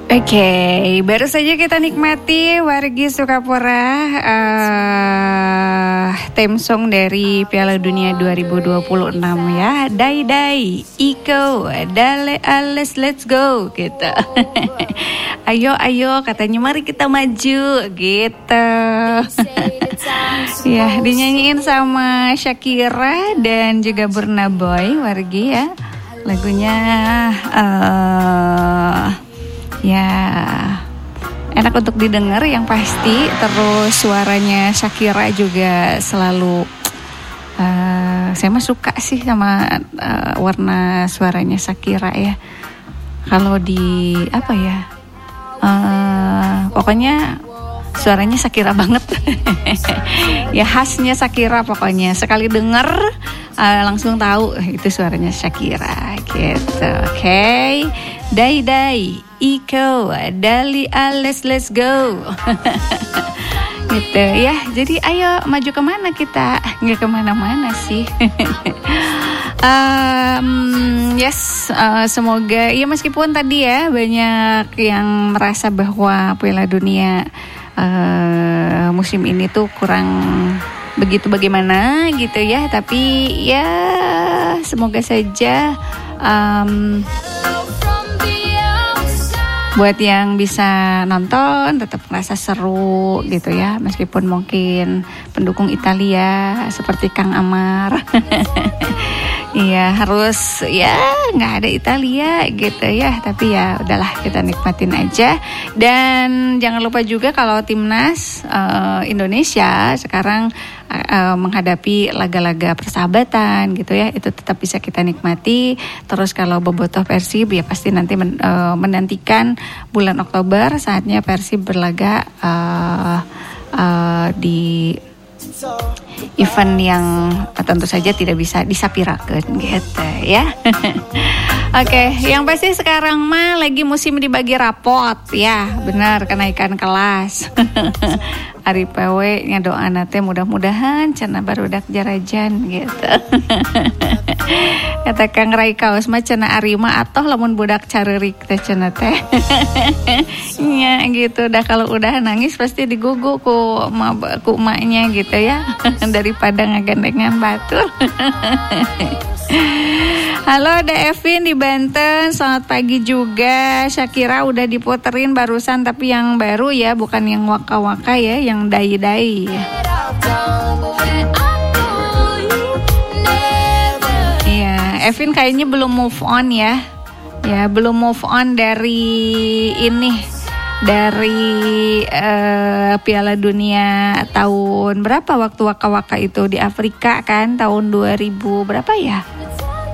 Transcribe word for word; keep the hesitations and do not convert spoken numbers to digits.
Oke, baru saja kita nikmati Wargi Sukapura uh, theme song dari Piala Dunia dua ribu dua puluh enam ya. Dai Dai, Iko, Dale Ales, let's go gitu. Ayo ayo katanya mari kita maju gitu. Ya, dinyanyiin sama Shakira dan juga Burna Boy Wargi ya. Lagunya uh, ya enak untuk didengar yang pasti. Terus suaranya Shakira juga selalu uh, saya mah suka sih sama uh, warna suaranya Shakira ya. Kalau di apa ya uh, pokoknya suaranya Shakira banget. Ya khasnya Shakira pokoknya. Sekali denger uh, langsung tahu itu suaranya Shakira gitu. Oke, okay. Dai Dai, Iko, Dali Ales, let's go. Gitu ya. Jadi ayo maju kemana kita? Nggak kemana-mana sih. um, yes, uh, semoga ya meskipun tadi ya banyak yang merasa bahwa Piala Dunia uh, musim ini tuh kurang begitu bagaimana gitu ya. Tapi ya semoga saja um, buat yang bisa nonton tetap merasa seru gitu ya, meskipun mungkin pendukung Italia seperti Kang Amar iya harus ya nggak ada Italia gitu ya, tapi ya udahlah kita nikmatin aja. Dan jangan lupa juga kalau timnas uh, Indonesia sekarang uh, menghadapi laga-laga persahabatan gitu ya, itu tetap bisa kita nikmati. Terus kalau bobotoh Persib ya pasti nanti men, uh, menantikan bulan Oktober saatnya Persib berlaga uh, uh, di event yang tentu saja tidak bisa disapirakeun gitu ya. Oke, okay, yang pasti sekarang mah lagi musim dibagi rapot ya, benar kenaikan kelas. Ari P W nya doa nate mudah-mudahan cenah barudak jarajan gitu. Kata Kang Rai Kaos mah cenah ari mah atoh lamun budak careurik teh cenah teh. Nya gitu dah, kalau udah nangis pasti digugu ku ma, ku emaknya gitu ya. Daripada ngagandengan batur. Halo Da Evin di Banten, selamat pagi juga. Shakira udah diputerin barusan, tapi yang baru ya, bukan yang waka-waka ya, yang dai-dai. Iya, Evin kayaknya belum move on ya. Ya, belum move on dari ini, dari uh, Piala Dunia tahun berapa waktu waka-waka itu di Afrika kan, tahun dua ribu berapa ya?